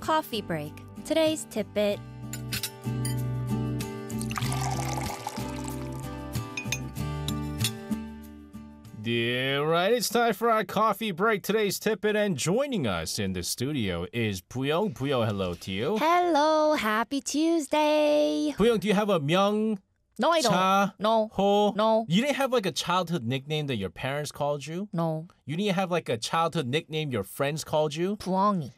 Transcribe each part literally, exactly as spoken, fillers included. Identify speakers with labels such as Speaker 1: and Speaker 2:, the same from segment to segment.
Speaker 1: coffee break. Today's tidbit.
Speaker 2: Yeah, right. It's time for our coffee break. Today's tidbit, and joining us in the studio is Puyong. Puyong, hello to you.
Speaker 1: Hello, happy Tuesday.
Speaker 2: Puyong, do you have a myung,
Speaker 1: No, I don't.
Speaker 2: cha,
Speaker 1: No.
Speaker 2: ho?
Speaker 1: No.
Speaker 2: You didn't have like a childhood nickname that your parents called you?
Speaker 1: No.
Speaker 2: You didn't have like a childhood nickname your friends called you?
Speaker 1: 부엉이.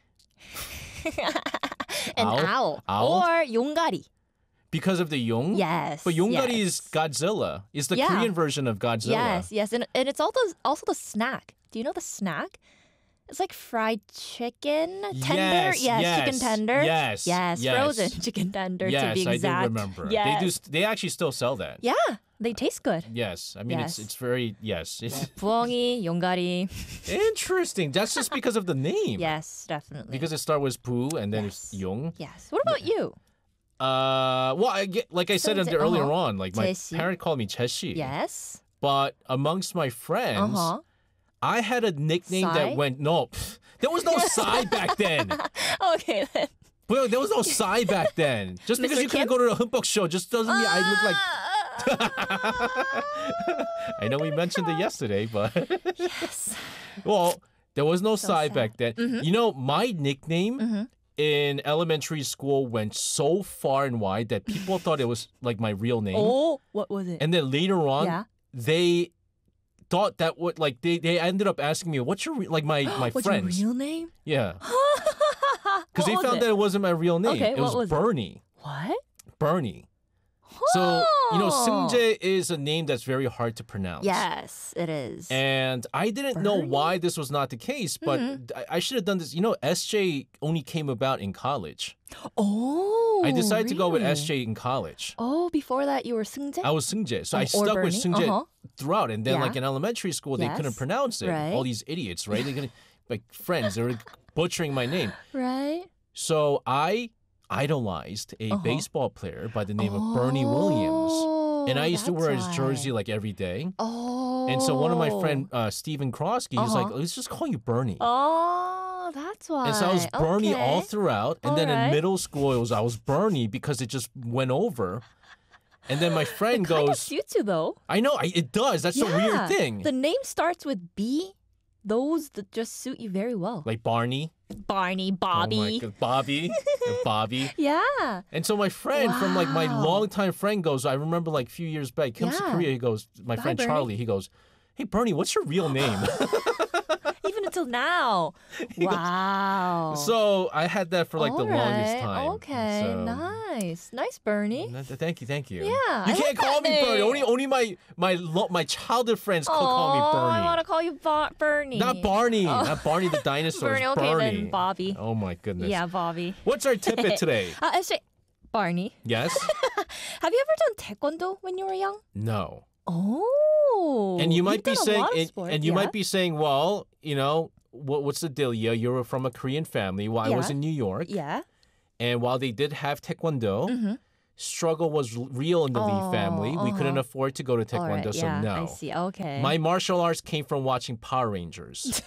Speaker 1: An
Speaker 2: Owl?
Speaker 1: owl.
Speaker 2: Owl?
Speaker 1: Or 용가리.
Speaker 2: Because of the yung?
Speaker 1: Yes.
Speaker 2: But Yongari
Speaker 1: yes.
Speaker 2: is Godzilla. It's the
Speaker 1: Yeah.
Speaker 2: Korean version of Godzilla.
Speaker 1: Yes, yes. And, and it's also, also the snack. Do you know the snack? It's like fried chicken tender.
Speaker 2: Yes,
Speaker 1: yes,
Speaker 2: yes,
Speaker 1: chicken tender.
Speaker 2: yes,
Speaker 1: Yes,
Speaker 2: yes.
Speaker 1: frozen chicken tender
Speaker 2: Yes,
Speaker 1: to be
Speaker 2: I
Speaker 1: exact.
Speaker 2: do remember.
Speaker 1: Yes.
Speaker 2: They do. They actually still sell that.
Speaker 1: Yeah, they taste good.
Speaker 2: Yes, I mean
Speaker 1: Yes.
Speaker 2: it's it's very yes. It's
Speaker 1: 부엉이, 용가리.
Speaker 2: interesting. That's just because of the name.
Speaker 1: Yes, definitely.
Speaker 2: Because it starts with pu and then
Speaker 1: Yes.
Speaker 2: it's yung.
Speaker 1: Yes. What about you?
Speaker 2: Uh, well, I get, like I said
Speaker 1: Sunze-
Speaker 2: earlier
Speaker 1: uh-huh.
Speaker 2: on, like my
Speaker 1: 제시.
Speaker 2: parent called me Cheshi.
Speaker 1: Yes.
Speaker 2: But amongst my friends,
Speaker 1: Uh-huh.
Speaker 2: I had a nickname
Speaker 1: Sai?
Speaker 2: that went no. pff, there was no Sai back then.
Speaker 1: Okay then.
Speaker 2: But there was no Sai back then. Just because
Speaker 1: Mister
Speaker 2: you couldn't
Speaker 1: Kim?
Speaker 2: go to the Humpuk show just doesn't mean I look like. I know we mentioned it yesterday, but
Speaker 1: Yes.
Speaker 2: well, there was no Sai
Speaker 1: sad.
Speaker 2: back then. You know, my nickname in elementary school went so far and wide that people thought it was like my real name.
Speaker 1: Oh, what was it?
Speaker 2: And then later on,
Speaker 1: Yeah.
Speaker 2: they thought that what like they, they ended up asking me, "What's your re-" like my my
Speaker 1: What's
Speaker 2: friends?"
Speaker 1: your real name?
Speaker 2: Yeah,
Speaker 1: Because
Speaker 2: because they found that it wasn't my real name.
Speaker 1: Okay,
Speaker 2: it
Speaker 1: what
Speaker 2: was,
Speaker 1: was it?
Speaker 2: Bernie.
Speaker 1: What?
Speaker 2: Bernie. So you know,
Speaker 1: Oh.
Speaker 2: Seungjae is a name that's very hard to pronounce.
Speaker 1: Yes, it is.
Speaker 2: And I didn't know
Speaker 1: Bernie?
Speaker 2: why this was not the case, but I, I should have done this. You know, S J only came about in college.
Speaker 1: oh,
Speaker 2: I decided to go with
Speaker 1: really?
Speaker 2: S J in college.
Speaker 1: Oh, before that you were 승재?
Speaker 2: I was Seungjae, so I
Speaker 1: Oh, or
Speaker 2: stuck with
Speaker 1: Bernie,
Speaker 2: Seungjae
Speaker 1: uh-huh.
Speaker 2: throughout. And then,
Speaker 1: Yeah.
Speaker 2: like in elementary school, they
Speaker 1: Yes.
Speaker 2: couldn't pronounce it.
Speaker 1: Right.
Speaker 2: All these idiots, right? They're gonna like friends. They were butchering my name.
Speaker 1: Right?
Speaker 2: So I idolized a
Speaker 1: Uh-huh.
Speaker 2: baseball player by the name of Bernie Williams,
Speaker 1: Oh,
Speaker 2: and I used to
Speaker 1: that's
Speaker 2: wear his
Speaker 1: why.
Speaker 2: jersey like every day.
Speaker 1: Oh.
Speaker 2: And so one of my friend uh, Stephen Krosky, he's
Speaker 1: Uh-huh.
Speaker 2: like, "Let's just call you Bernie."
Speaker 1: Oh, that's why.
Speaker 2: And so I was Bernie
Speaker 1: okay.
Speaker 2: all throughout. And
Speaker 1: All
Speaker 2: then
Speaker 1: right.
Speaker 2: in middle school, it was I was Bernie because it just went over. And then my friend
Speaker 1: Kind of
Speaker 2: goes,
Speaker 1: suits you though.
Speaker 2: I know, I, it does. That's a weird
Speaker 1: Yeah.
Speaker 2: thing.
Speaker 1: The name starts with B. Those that just suit you very well.
Speaker 2: Like Barney.
Speaker 1: Barney,
Speaker 2: Oh my
Speaker 1: Bobby.
Speaker 2: God. Bobby. Bobby.
Speaker 1: Yeah.
Speaker 2: And so my friend from like my
Speaker 1: Wow.
Speaker 2: longtime friend goes, I remember like a few years back, he comes to
Speaker 1: Yeah.
Speaker 2: Korea, he goes, my
Speaker 1: Bye,
Speaker 2: friend
Speaker 1: Bernie.
Speaker 2: Charlie, he goes, hey Bernie, what's your real name?
Speaker 1: Even until now. Wow.
Speaker 2: So I had that for like the
Speaker 1: All
Speaker 2: longest
Speaker 1: right.
Speaker 2: time.
Speaker 1: Okay,
Speaker 2: So-
Speaker 1: nice. Nice, Bernie.
Speaker 2: Th- Thank you, thank you.
Speaker 1: Yeah,
Speaker 2: you
Speaker 1: I
Speaker 2: can't
Speaker 1: like
Speaker 2: call
Speaker 1: that
Speaker 2: me Bernie.
Speaker 1: name.
Speaker 2: Only, only my my lo- my childhood friends could call me
Speaker 1: Oh,
Speaker 2: Bernie.
Speaker 1: I want to call you Ba- Bernie.
Speaker 2: Not Barney, not Barney the dinosaur.
Speaker 1: Bernie,
Speaker 2: it's
Speaker 1: okay,
Speaker 2: Bernie.
Speaker 1: then Bobby.
Speaker 2: Oh my goodness.
Speaker 1: Yeah, Bobby.
Speaker 2: What's our tidbit today?
Speaker 1: Uh, actually, Barney,
Speaker 2: Yes?
Speaker 1: have you ever done taekwondo when you were young?
Speaker 2: No.
Speaker 1: Oh.
Speaker 2: And you might
Speaker 1: you've
Speaker 2: be
Speaker 1: done a
Speaker 2: saying,
Speaker 1: lot of
Speaker 2: and,
Speaker 1: sports,
Speaker 2: and you
Speaker 1: yeah?
Speaker 2: might be saying, well, you know, what, what's the deal? Yeah, you're from a Korean family. Well, I was
Speaker 1: Yeah.
Speaker 2: in New York,
Speaker 1: Yeah.
Speaker 2: and while they did have taekwondo,
Speaker 1: Mm-hmm.
Speaker 2: struggle was r- real in the Lee
Speaker 1: Oh,
Speaker 2: family. We couldn't
Speaker 1: uh-huh.
Speaker 2: afford to go to
Speaker 1: All right,
Speaker 2: taekwondo, so
Speaker 1: yeah,
Speaker 2: no.
Speaker 1: I see. Okay.
Speaker 2: My martial arts came from watching Power Rangers.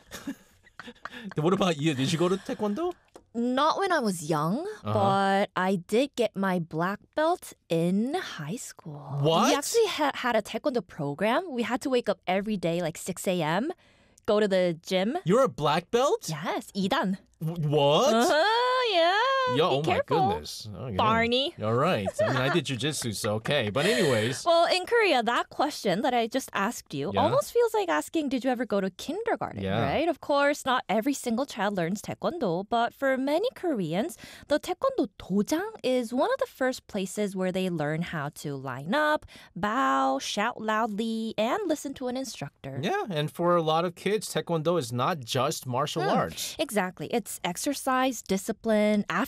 Speaker 2: What about you? Did you go to taekwondo?
Speaker 1: Not when I was young,
Speaker 2: Uh-huh.
Speaker 1: but I did get my black belt in high school.
Speaker 2: What?
Speaker 1: We actually ha- had a taekwondo program. We had to wake up every day like six a.m., go to the gym.
Speaker 2: You're a black belt?
Speaker 1: Yes, 이 단.
Speaker 2: W- What?
Speaker 1: Uh-huh, yeah.
Speaker 2: Yo,
Speaker 1: Be
Speaker 2: oh
Speaker 1: careful.
Speaker 2: my goodness. Okay.
Speaker 1: Barney.
Speaker 2: All right. I mean, I did jujitsu, so okay. But anyways,
Speaker 1: Well, in Korea, that question that I just asked you
Speaker 2: Yeah.
Speaker 1: almost feels like asking, did you ever go to kindergarten,
Speaker 2: Yeah.
Speaker 1: right? Of course, not every single child learns taekwondo, but for many Koreans, the taekwondo dojang is one of the first places where they learn how to line up, bow, shout loudly, and listen to an instructor.
Speaker 2: yeah. And for a lot of kids, taekwondo is not just martial
Speaker 1: Hmm.
Speaker 2: arts.
Speaker 1: Exactly. It's exercise, discipline. After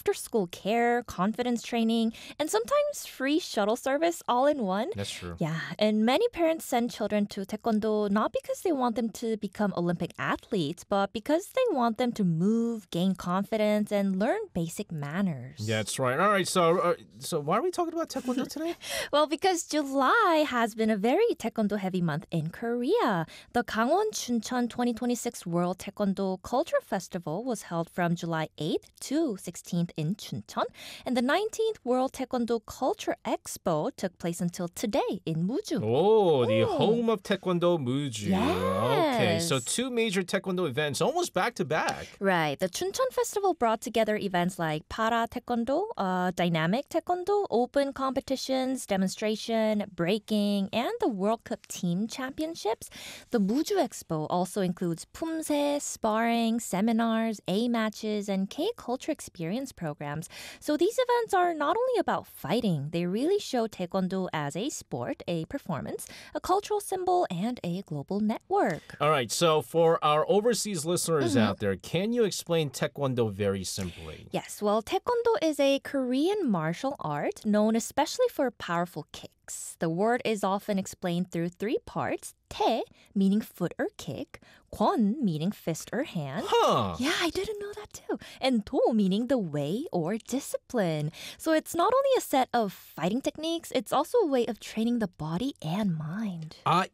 Speaker 1: after school care, confidence training, and sometimes free shuttle service all in one.
Speaker 2: That's true.
Speaker 1: Yeah, and many parents send children to Taekwondo not because they want them to become Olympic athletes, but because they want them to move, gain confidence, and learn basic manners.
Speaker 2: Yeah, that's right. All right, so uh, so why are we talking about Taekwondo today?
Speaker 1: Well, because July has been a very Taekwondo-heavy month in Korea. The Gangwon Chuncheon twenty twenty-six World Taekwondo Culture Festival was held from July eighth to sixteenth in Chuncheon, and the nineteenth World Taekwondo Culture Expo took place until today in Muju.
Speaker 2: Oh, the
Speaker 1: Oh.
Speaker 2: home of Taekwondo Muju. Okay, so
Speaker 1: Yes.
Speaker 2: two major Taekwondo events almost back to back.
Speaker 1: Right. The Chuncheon Festival brought together events like Para Taekwondo, uh, Dynamic Taekwondo, open competitions, demonstration, breaking, and the World Cup Team Championships. The Muju Expo also includes Pumse, sparring, seminars, A matches, and K culture experience programs. So these events are not only about fighting, they really show Taekwondo as a sport, a performance, a cultural symbol, and a global network.
Speaker 2: All right, so for our overseas listeners
Speaker 1: Mm-hmm.
Speaker 2: out there, can you explain Taekwondo very simply?
Speaker 1: Yes, well, Taekwondo is a Korean martial art known especially for powerful kicks. The word is often explained through three parts. Tae, meaning foot or kick. Kwon, meaning fist or hand.
Speaker 2: Huh.
Speaker 1: Yeah, I didn't know that too. And Do, meaning the way or discipline. So it's not only a set of fighting techniques, it's also a way of training the body and mind.
Speaker 2: I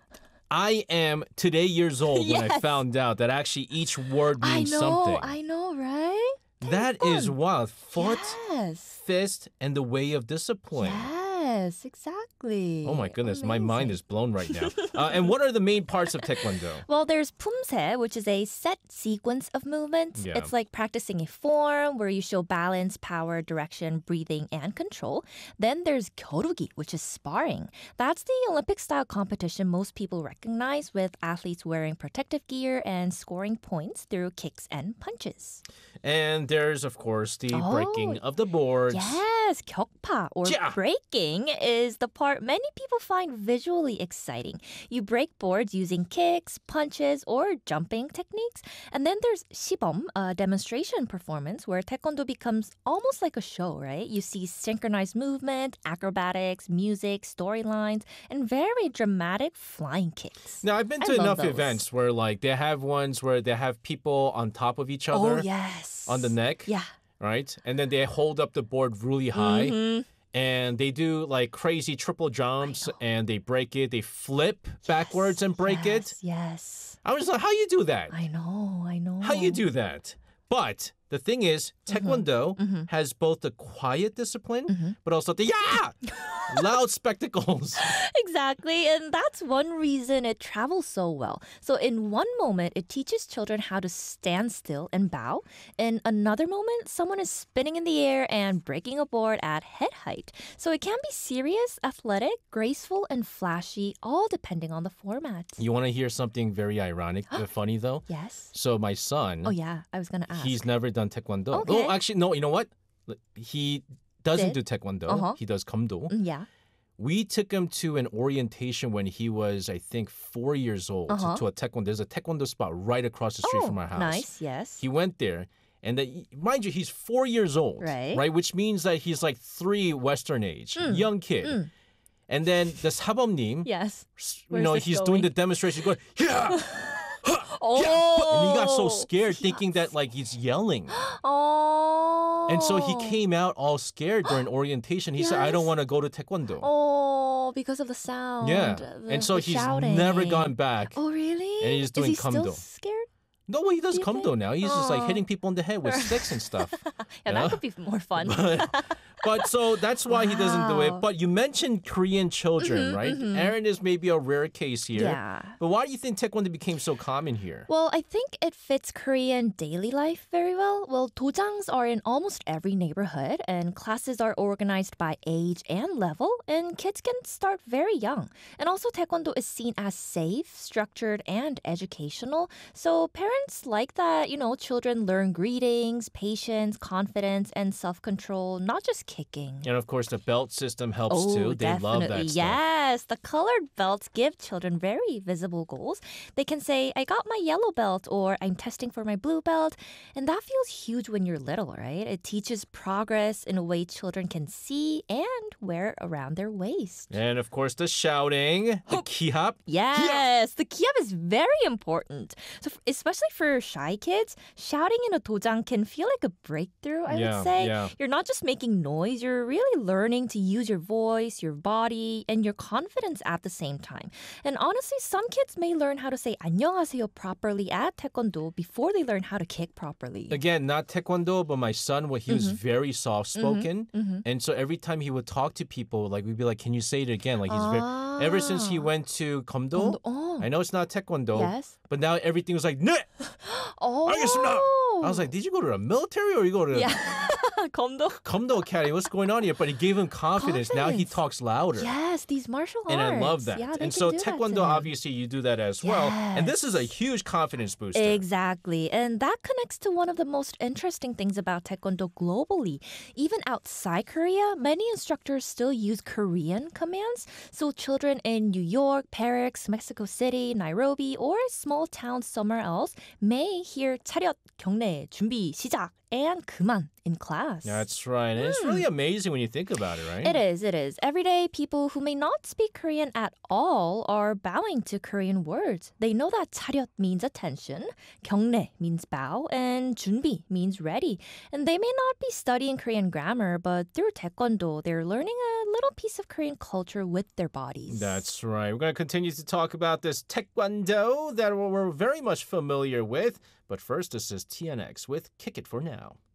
Speaker 2: I am today years old when I
Speaker 1: Yes.
Speaker 2: found out that actually each word
Speaker 1: I
Speaker 2: means
Speaker 1: know,
Speaker 2: something.
Speaker 1: I know, right?
Speaker 2: That is wild. Foot,
Speaker 1: Yes.
Speaker 2: fist, and the way of discipline.
Speaker 1: Yes, exactly.
Speaker 2: Oh my goodness, my mind
Speaker 1: Amazing.
Speaker 2: is blown right now. uh, and what are the main parts of Taekwondo?
Speaker 1: Well, there's Pumse, which is a set sequence of movements.
Speaker 2: Yeah.
Speaker 1: It's like practicing a form where you show balance, power, direction, breathing, and control. Then there's Gyorugi, which is sparring. That's the Olympic-style competition most people recognize with athletes wearing protective gear and scoring points through kicks and punches.
Speaker 2: And there's, of course, the
Speaker 1: Oh,
Speaker 2: breaking of the boards.
Speaker 1: Yes, 격파 or
Speaker 2: Ja.
Speaker 1: breaking is the part many people find visually exciting. You break boards using kicks, punches, or jumping techniques. And then there's 시범, a demonstration performance where taekwondo becomes almost like a show, right? You see synchronized movement, acrobatics, music, storylines, and very dramatic flying kicks.
Speaker 2: Now, I've been
Speaker 1: I
Speaker 2: to
Speaker 1: love
Speaker 2: enough
Speaker 1: those.
Speaker 2: events where, like, they have ones where they have people on top of each other
Speaker 1: Oh, yes.
Speaker 2: on the neck,
Speaker 1: Yeah.
Speaker 2: right? And then they hold up the board really high.
Speaker 1: Mhm.
Speaker 2: And they do like crazy triple jumps and they break it. They flip backwards and break it.
Speaker 1: Yes, yes.
Speaker 2: I was like, how you do that?
Speaker 1: I know, I know.
Speaker 2: How you do that? But the thing is, Taekwondo
Speaker 1: Mm-hmm.
Speaker 2: has both the quiet discipline, but also the yeah, loud spectacles.
Speaker 1: Exactly, and that's one reason it travels so well. So in one moment, it teaches children how to stand still and bow. In another moment, someone is spinning in the air and breaking a board at head height. So it can be serious, athletic, graceful, and flashy, all depending on the format.
Speaker 2: You want to hear something very ironic, but funny though?
Speaker 1: Yes.
Speaker 2: So my son,
Speaker 1: Oh yeah, I was gonna ask.
Speaker 2: he's never done Taekwondo.
Speaker 1: Okay.
Speaker 2: Oh, actually, no. You know what? He doesn't
Speaker 1: Did?
Speaker 2: do Taekwondo.
Speaker 1: Uh-huh.
Speaker 2: He does Gumdo.
Speaker 1: Mm, yeah.
Speaker 2: We took him to an orientation when he was, I think, four years old
Speaker 1: Uh-huh.
Speaker 2: to a taekwondo. There's a taekwondo spot right across the street
Speaker 1: Oh,
Speaker 2: from our house.
Speaker 1: nice. Yes.
Speaker 2: He went there, and the, mind you, he's four years old,
Speaker 1: Right.
Speaker 2: Right, which means that he's like three Western age, young kid. And then the sabomnim,
Speaker 1: Yes.
Speaker 2: you
Speaker 1: Where's
Speaker 2: know,
Speaker 1: this
Speaker 2: he's
Speaker 1: going?
Speaker 2: doing the demonstration, going yeah,
Speaker 1: Oh.
Speaker 2: yeah, and he got so scared, thinking that like he's yelling.
Speaker 1: Oh.
Speaker 2: And so he came out all scared during orientation. He said, "I don't
Speaker 1: Yes.
Speaker 2: want to go to taekwondo."
Speaker 1: Oh, because of the sound.
Speaker 2: Yeah,
Speaker 1: the-
Speaker 2: and so
Speaker 1: the
Speaker 2: he's
Speaker 1: shouting.
Speaker 2: never gone back.
Speaker 1: Oh, really?
Speaker 2: And he's doing
Speaker 1: Is he
Speaker 2: kamdo.
Speaker 1: still scared?
Speaker 2: No, well, he does
Speaker 1: Do you
Speaker 2: Gumdo
Speaker 1: think?
Speaker 2: now. He's just like
Speaker 1: Oh.
Speaker 2: hitting people in the head with sticks and stuff.
Speaker 1: Yeah,
Speaker 2: Yeah.
Speaker 1: that could be more fun.
Speaker 2: But so that's why he doesn't do it.
Speaker 1: Wow.
Speaker 2: But you mentioned Korean children, right? Aaron is maybe a rare case here.
Speaker 1: Yeah.
Speaker 2: But why do you think Taekwondo became so common here?
Speaker 1: Well, I think it fits Korean daily life very well. Well, dojangs are in almost every neighborhood, and classes are organized by age and level, and kids can start very young. And also, Taekwondo is seen as safe, structured, and educational. So parents like that, you know, children learn greetings, patience, confidence, and self-control, not just kicking.
Speaker 2: And of course, the belt system helps
Speaker 1: Oh,
Speaker 2: too. They
Speaker 1: definitely.
Speaker 2: love that stuff.
Speaker 1: Yes, the colored belts give children very visible goals. They can say, I got my yellow belt, or I'm testing for my blue belt. And that feels huge when you're little, right? It teaches progress in a way children can see and wear around their waist.
Speaker 2: And of course, the shouting, the kiap.
Speaker 1: Yes, the kiap is very important. So, f- especially for shy kids, shouting in a dojang can feel like a breakthrough, I
Speaker 2: Yeah,
Speaker 1: would say.
Speaker 2: yeah.
Speaker 1: You're not just making noise, you're really learning to use your voice, your body, and your confidence at the same time. And honestly, some kids may learn how to say 안녕하세요 properly at taekwondo before they learn how to kick properly.
Speaker 2: Again, not taekwondo, but my son, well, he was
Speaker 1: Mm-hmm.
Speaker 2: very soft-spoken. And so every time he would talk to people, like we'd be like, can you say it again? Like he's very, ever since he
Speaker 1: Ah.
Speaker 2: went to Komdo,
Speaker 1: Oh.
Speaker 2: I know it's not taekwondo,
Speaker 1: Yes.
Speaker 2: but now everything was like, 네!
Speaker 1: Oh.
Speaker 2: 알겠습니다. I was like, did you go to the military or you go to
Speaker 1: yeah. 검도.
Speaker 2: Komdo Academy? What's going on here? But he gave him confidence. Now he
Speaker 1: Confidence.
Speaker 2: talks louder.
Speaker 1: Yes, these martial arts.
Speaker 2: And I love that.
Speaker 1: Yeah, they
Speaker 2: and
Speaker 1: can
Speaker 2: so
Speaker 1: do that to
Speaker 2: taekwondo,
Speaker 1: him.
Speaker 2: obviously, you do that as well. And this is a
Speaker 1: Yes.
Speaker 2: huge confidence booster.
Speaker 1: Exactly. And that connects to one of the most interesting things about Taekwondo globally. Even outside Korea, many instructors still use Korean commands. So children in New York, Paris, Mexico City, Nairobi, or a small town somewhere else may hear 차렷, 경례, 준비, 시작, and 그만 in class.
Speaker 2: That's right. And it's really amazing when you think about it, right?
Speaker 1: It is, it is. Everyday people who may not speak Korean at all are bowing to Korean words. They know that 차렷 means attention, 경례 means bow, and 준비 means ready. And they may not be studying Korean grammar, but through taekwondo, they're learning a little piece of Korean culture with their bodies.
Speaker 2: That's right. We're going to continue to talk about this taekwondo that we're very much familiar with. But first, this is T N X with Kick It For Now.